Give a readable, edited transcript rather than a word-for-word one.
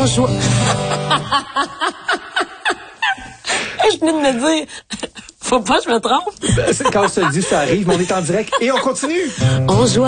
On joue... Je venais de me dire... Faut pas que je me trompe. Quand on se le dit, ça arrive, mais on est en direct et on continue. On joue